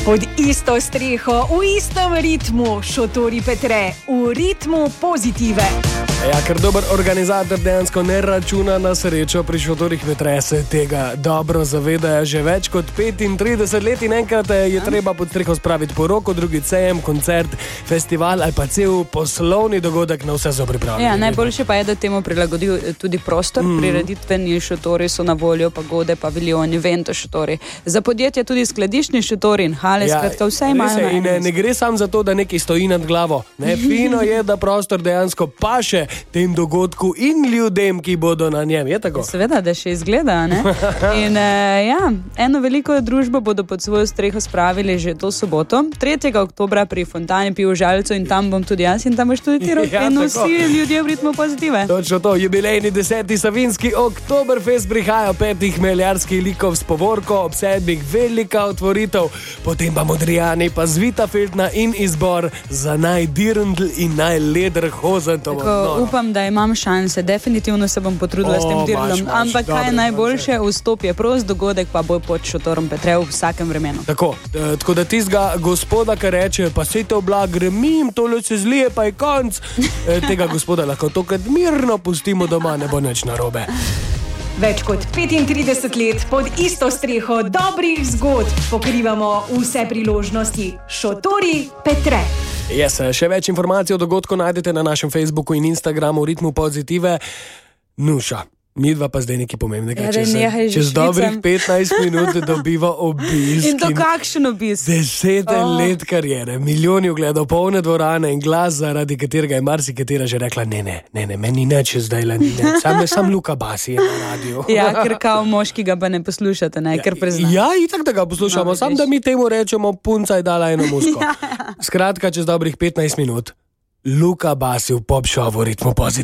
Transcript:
Pod isto streho, v istem ritmu, Šotori Petre, v ritmu pozitive. Ja, ker dober organizator dejansko ne računa na srečo, pri Šotorih Petre se tega dobro zavedajo že več kot 35 let in enkrat je treba pod streho spraviti poroko, drugi sejem, koncert, festival ali pa cel poslovni dogodek, na vse so pripravljeni. Ja, najboljše pa je, da temu prilagodil tudi prostor, prireditveni šotori so na voljo, pagode, paviljoni, vento šotori. Za podjetje tudi skladiščni šotori in hale, skratka vse imajo. In ne gre samo za to, da nekaj stoji nad glavo. Ne, fino je, da prostor dejansko paše tem dogodku in ljudem, ki bodo na njem. Je tako? Seveda, da še izgleda, ne? In eno veliko družbo bodo pod svojo streho spravili že to soboto, 3. oktobra pri Fontani pri Žalcu in tam bom tudi jaz in tam boš tudi ti in vsi ljudje v ritmu pozitive. Točno to, jubilejni 10. Savinjski Oktoberfest prihaja 5 meljarskih likov s povorko, ob 7 velika otvoritev, potem pa Modrijani, pa Zvita Feltna in izbor za najdirndl in najleder hozen. Upam, da imam šanse, definitivno se bom potrudila s tem dirndlom, ampak kaj je najboljše, vstop je prost, dogodek pa bo pod Šotorom Petre v vsakem vremenu. Tako da tistega gospoda, ki reče, pa sej to oblag gremim, tole se zlije, pa je konc, tega gospoda lahko tokrat mirno pustimo doma, ne bo nič narobe. Več kot 35 let pod isto streho dobrih zgodb pokrivamo vse priložnosti. Šotori Petre. Še več informacij o dogodku najdete na našem Facebooku in Instagramu v ritmu pozitive. Nuša, midva pa zdaj nekaj pomembnega. Čez dobrih 15 minut dobiva obisk. In to kakšen obisk? 10 let karijere, milijoni ogledov, polne dvorane in glas, zaradi katerega je marsikatera že rekla, ne, meni neče zdaj le, sam Luka Basi je na radiju. Ja, ker kao moški ga pa ne poslušate, ne, ker priznam. Ja, itak da ga poslušamo, sam da mi temu rečemo, punca je dala eno musko. Skratka, čez dobrih 15 minut, Luka Basi v Pop Showu v ritmu pozitive.